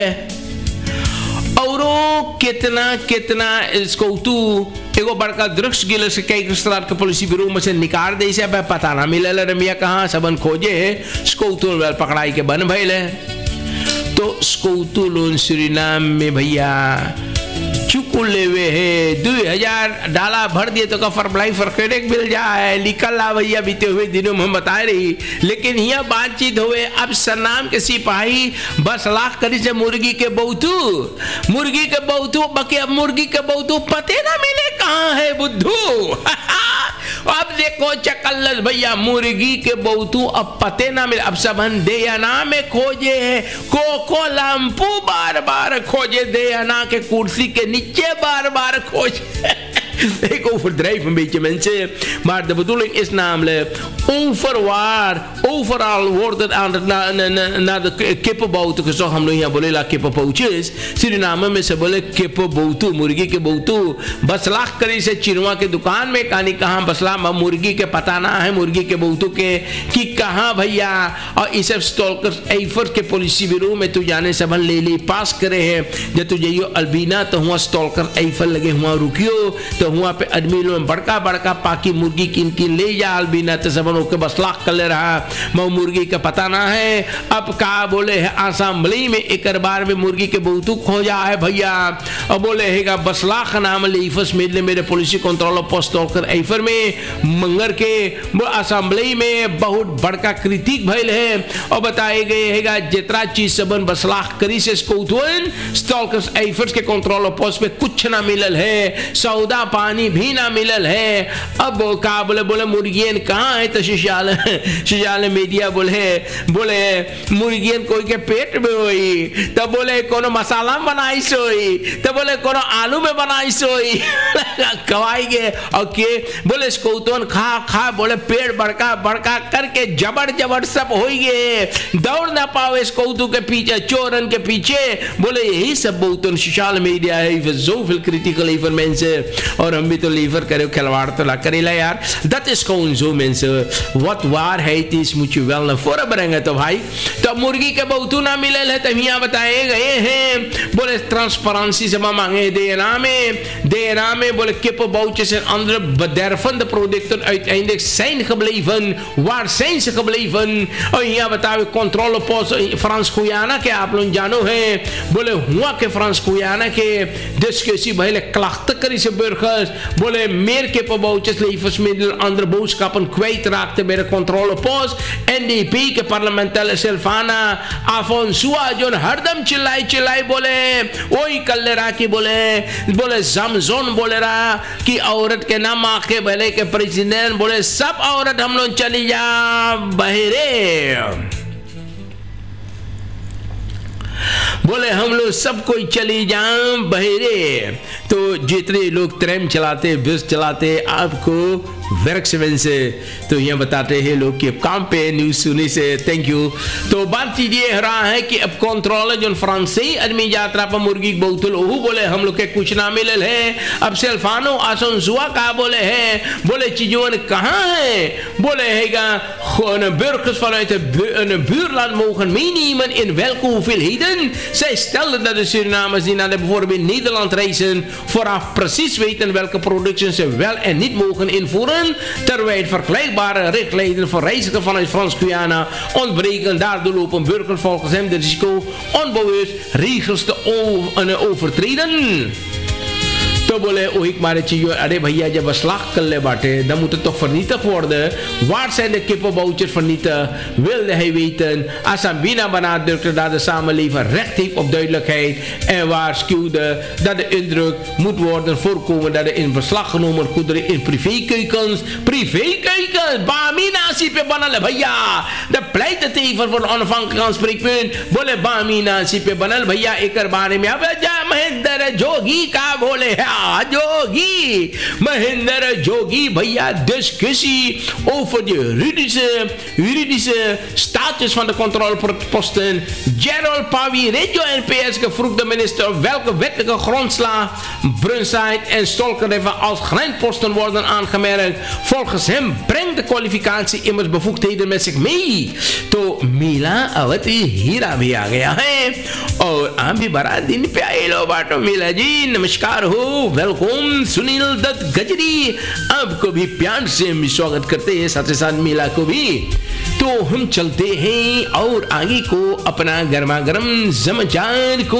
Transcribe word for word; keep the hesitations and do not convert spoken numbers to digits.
और कितना कितना इसको तू एगो बड़का वृक्ष गिल से कई तरह के पुलिस ब्यूरो में से निकाल दे से पता ना मिले रमिया कहाँ सबन खोजे स्कूतुल पकड़ाई के बन भैल है। तो स्कूतुल सुरीनाम में भैया चुकुल लेवे है दो हजार डाला भर दिए तो का फरबलाई फरकेडेक मिल जाए निकल ला भैया बीते हुए दिनों में हम बता रही। लेकिन यहाँ बातचीत हुए अब सनाम के सिपाही बस लाख करी से मुर्गी के बहुतू मुर्गी के बहुतू बाकी अब मुर्गी के बहुतू पते ना मिले कहाँ है बुद्धू। अब देखो चकल्लस भैया मुर्गी के बहुतू अब पते ना मिले। अब सबन देना में खोजे है कोको लंपू बार बार खोजे देना के कुर्सी के नीचे बार बार खोजे एक overdrijven beetje mensen, maar de bedoeling is namelijk overwaar, overal worden aan het, na, na, na, naar de kippenbouten gezocht. हम लोग यहाँ बोले ला kippenpootjes, Suriname में से बोले kippenbotu, मुर्गी के बोतू। बसलाख करी से चिरवा के दुकान में कहानी कहाँ बसला मुर्गी के पता ना है मुर्गी के बोतू के कि कहाँ भैया। और इसे स्टॉलकर एफर के पुलिस ब्यूरो में तू जाने सबन ले ले पास करे है जब तू जाइयो अल्बीना तो हुआ स्टॉलकर एफर लगे हुआ रुकियो तो हुआ पे आदमी लोग बड़का बड़का पाकी मुर्गी किन किन ले जा अलबीना तो सबन ओके बस लाख कर ले रहा मैं मुर्गी का पता ना है। अब कहा बोले है असेंबली में एक बार में मुर्गी के बहुतू खोजा है भैया और बोले है बस लाख नाम लीफस मिले मेरे पुलिस कंट्रोल पोस्ट होकर एफर में मंगर के असेंबली में बहुत बड़का क्रिटिक भइल है और बताए गए है जितना चीज सबन बस लाख करी से स्टॉलकर एफर के कंट्रोल पोस्ट पे कुछ ना मिलल है सौदा पानी भी ना मिलल है। अब का बोले बोले मुर्गियन कहाँ है तो शिशाल शिशाल मीडिया बोले बोले मुर्गियन कोई के पेट में होई तो बोले कोनो मसाला में बनाई सोई तो बोले कोनो आलू में बनाई सोई कवाई गे और के बोले स्कूतन खा खा बोले पेट बड़का बड़का करके जबर जबर सब हो गए दौड़ ना पावे स्कूतू के पीछे चोरन के पीछे बोले यही सब बहुत सोशल मीडिया है जो फिल क्रिटिकल इन्फॉर्मेशन और हम भी तो लीवर करे खिलवाड़ तो ला करेला यार dat is gewoon zo mensen wat waarheid is moet je wel naar voren brengen तो भाई। तो मुर्गी के बहुतू ना मिले है तब यहाँ बताए गए हैं बोले ट्रांसपेरेंसी से मांगे देना में देना में बोले किप बहुतjes en andere bedervende producten uiteindelijk zijn gebleven waar zijn ze gebleven और यहाँ बताए कंट्रोल पोस्ट फ्रांस गुयाना के आप लोग जानो है बोले हुआ के फ्रांस गुयाना के discussie bij hele klachtenkarische burgers बोले meer kippenboutjes levensmiddelen andere boodschappen kwijtraakten bij de controlepost N D P के पार्लियामेंटल सिल्फाना आफोंसुआ जो हरदम चिल्लाई चिल्लाई बोले वही कल्लेरा की बोले बोले जमजोन बोले रहा कि औरत के नाम आके भले के प्रेसिडेंट बोले सब औरत हम लोग चली जा बहरे बोले हम लोग सब कोई चली जाए बहरे। तो जितने लोग ट्रेन चलाते बस चलाते आपको वर्कसमैन से तो यहाँ बताते हैं लोग कि काम पे न्यूज सुनी से थैंक यू। तो बातचीत ये रहा है कि अब कंट्रोल जो फ्रांसीसी आदमी यात्रा पर मुर्गी बहुतुल ओहू बोले हम लोग के कुछ ना मिलल है। अब सेल्फानो आसनसुआ का बोले है बोले चीजों कहाँ है बोले हैगा een burgers vanuit een buurland mogen meenemen in welke hoeveelheden. Zij stelden dat de Surinamers die naar de bijvoorbeeld Nederland reizen vooraf precies weten welke producten ze wel en niet mogen invoeren, terwijl vergelijkbare richtlijnen voor reizigers vanuit Frans-Guyana ontbreken. Daardoor lopen burgers volgens hem de risico onbewust regels te overtreden. तो बोले ओहिक मारे चीजों अरे भैया जब असलाख कर ले बाटे dan moet het toch vernietigd worden. Waar zijn de kippenboutjes vernietigd? Wilde hij weten als Ambina benadrukte dat de samenleving recht heeft op duidelijkheid en waarschuwde dat de indruk moet worden voorkomen dat de in beslag genomen goederen in privékeukens privékeukens Bamina sipe banale भैया de pleiten tegen voor onafhankelijk aanspreekpunt बोले Bamina sipe banale भैया एक बारे में अब जा महे महेंद्र जोगी का बोले हाँ जोगी Mehender Jogi भैया discussie over de juridische, juridische status van de controleposten. Gerald Pawi, Radio N P S, gevroegd de minister op welke wettelijke grondslag Brunside en Stolkenriver als grensposten worden aangemerkt. Volgens hem brengt de kwalificatie immers bevoegdheden met zich mee. To Mila awati hira bhi aa gaya hai aur aap bhi barat din pe aaye lo bato Mila ji namaskar ho welcome Sunil Dutt Gajri आपको भी प्यार से हम स्वागत करते हैं साथ ही साथ मीला को भी तो हम चलते हैं और आगे को अपना गर्मा गर्म समाचार को